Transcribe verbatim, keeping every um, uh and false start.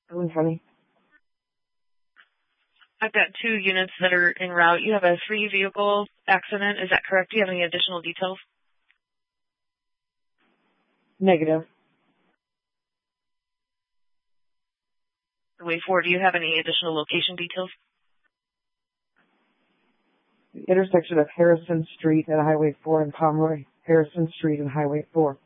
Owen County. I've got two units that are en route. You have a three-vehicle accident. Is that correct? Do you have any additional details? Negative. Way four, do you have any additional location details? The intersection of Harrison Street and Highway four and Pomeroy. Harrison Street and Highway four.